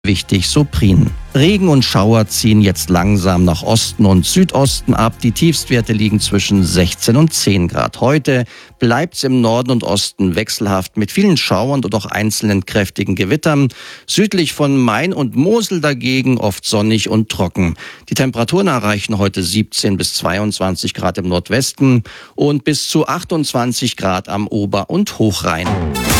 wichtig Soprin. Regen und Schauer ziehen jetzt langsam nach Osten und Südosten ab. Die Tiefstwerte liegen zwischen 16 und 10 Grad. Heute bleibt es im Norden und Osten wechselhaft mit vielen Schauern und auch einzelnen kräftigen Gewittern. Südlich von Main und Mosel dagegen oft sonnig und trocken. Die Temperaturen erreichen heute 17 bis 22 Grad im Nordwesten und bis zu 28 Grad am Ober- und Hochrhein.